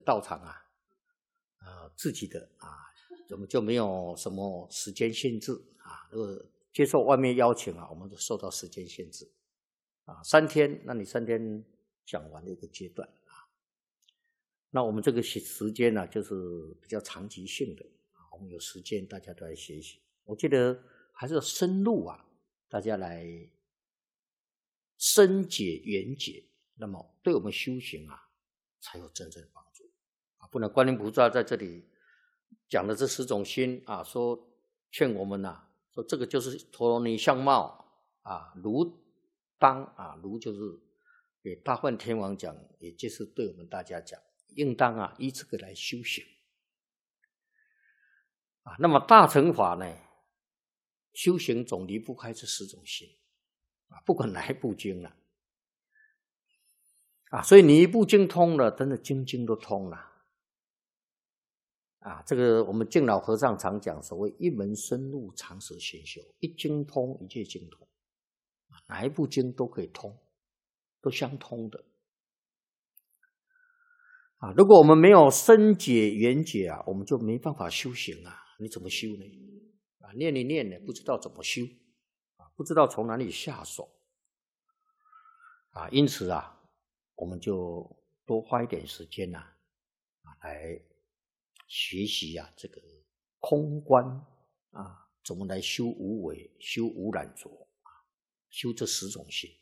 道场啊，自己的我们就没有什么时间限制啊。如果接受外面邀请啊，我们就受到时间限制3天，那你3天讲完的一个阶段那我们这个时间呢，就是比较长期性的我们有时间大家都来学习。我觉得还是要深入大家来深解圆解，那么对我们修行才有真正的帮助不能观音菩萨在这里讲的这10种心说劝我们说这个就是陀罗尼相貌如当如就是给大梵天王讲，也就是对我们大家讲，应当依这个来修行那么大乘法呢，修行总离不开这10种心不管哪一部经所以你一部经通了，真的经经都通了这个我们净老和尚常讲，所谓一门深入，长时熏修，一经通，一切经通哪一部经都可以通，都相通的如果我们没有深解圆解我们就没办法修行你怎么修呢念一念呢，不知道怎么修不知道从哪里下手因此我们就多花一点时间来学习这个空观怎么来修无为，修无染着修这10种心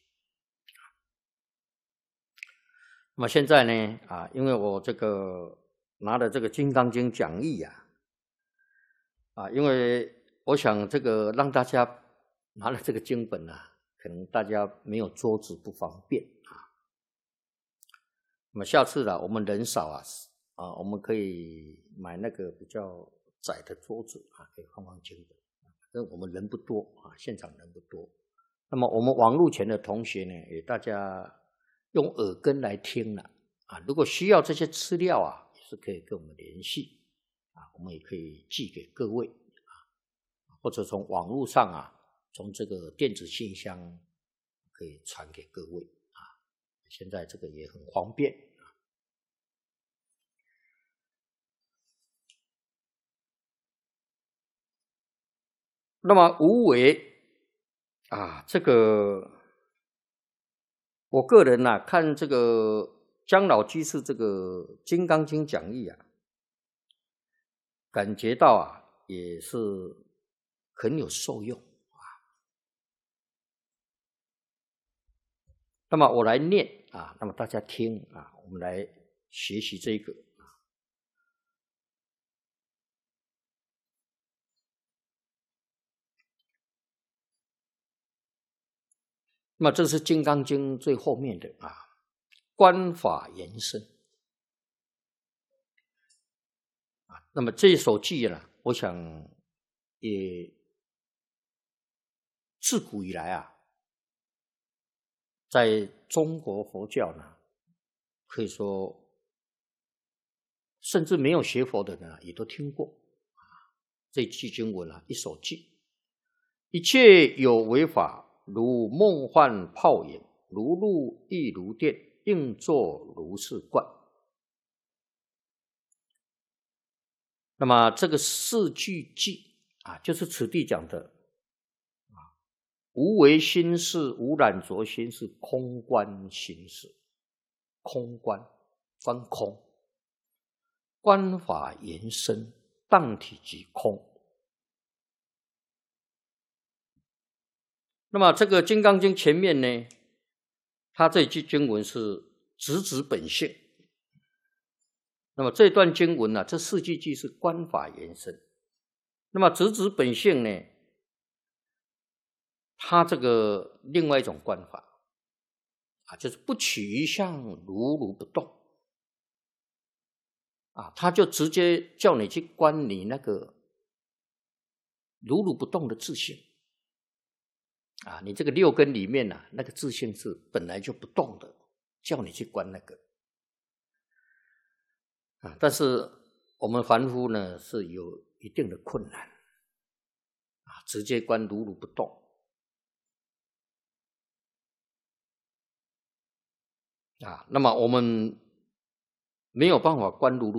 那么现在呢因为我这个拿了这个《金刚经》讲义因为我想这个让大家拿了这个经本可能大家没有桌子不方便那么下次我们人少我们可以买那个比较窄的桌子可以放经本因为我们人不多现场人不多。那么我们网络前的同学呢，也大家用耳根来听如果需要这些资料也是可以跟我们联系我们也可以寄给各位或者从网络上从这个电子信箱可以传给各位现在这个也很方便那么无为这个我个人看这个姜老居士这个《金刚经》讲义感觉到也是很有受用那么我来念那么大家听我们来学习这个那么这是《金刚经》最后面的观法延伸那么这一首偈我想也自古以来在中国佛教可以说甚至没有学佛的人也都听过这句经文一首偈，一切有为法，如梦幻泡影，如露亦如电，应作如是观。那么这个4句偈就是此地讲的无为心事，无染着心事，空观心事。空观，观空，观法延伸，当体即空。那么这个《金刚经》前面呢，它这句经文是直指本性。那么这段经文这4句偈是观法延伸。那么直指本性呢，它这个另外一种观法就是不取一相，如如不动它就直接叫你去观你那个如如不动的自性你这个6根里面那个自性是本来就不动的，叫你去观那个但是我们凡夫呢是有一定的困难直接观如如不动那么我们没有办法观如露。